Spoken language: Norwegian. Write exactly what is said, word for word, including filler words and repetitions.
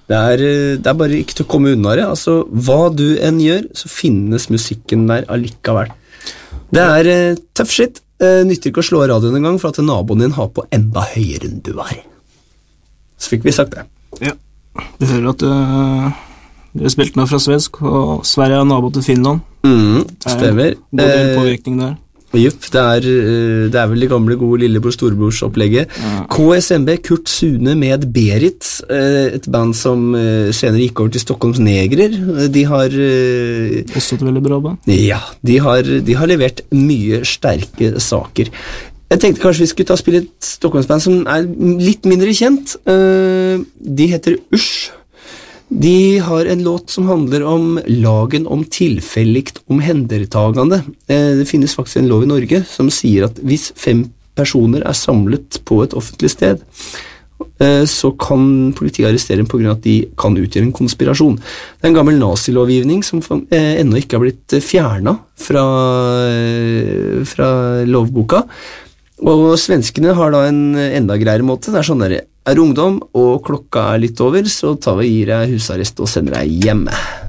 Det er, det er bare ikke til å komme unna det. Altså, hva du enn gjør, så finnes musikken der allikevel. Det er uh, tøff shit. Uh, nytter ikke å slå radioen en gang, for at naboen din har på enda høyere enn du er. Så fikk vi sagt det. Ja, vi hører at uh, du har spilt noe fra svensk, og Sverige er nabo til Finland. Mm, stemmer. Det er en påvirkning der. Jupp, det er, det er vel det gamle gode lillebror-storebrors-opplegget. Ja. K S M B, Kurt Sune med Berit, et band som senere gikk over til Stockholms Negrer. De har... Også et veldig bra band. Ja, de har, de har levert mye sterke saker. Jeg tenkte kanskje vi skulle ta og spille et Stockholms-band som er litt mindre kjent. De heter Usch. De har en låt som handler om lagen om tilfelligt omhendertagande. Det finnes faktisk en lov i Norge som sier at hvis fem personer er samlet på et offentlig sted, så kan politiet arrestere dem på grunn av at de kan utgjøre en konspirasjon. Det er en gammel nazilovgivning som ennå ikke har blitt fjernet fra, fra lovboka. Og svenskene har da en enda greiere måte. Det er sånn der, er ungdom og klokka er litt over, så tar vi gir deg husarrest og sender deg hjemme.